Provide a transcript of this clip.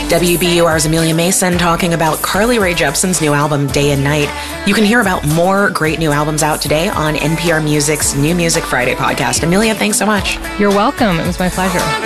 WBUR's Amelia Mason talking about Carly Rae Jepsen's new album, Day and Night. You can hear about more great new albums out today on NPR Music's New Music Friday podcast. Amelia, thanks so much. You're welcome. It was my pleasure.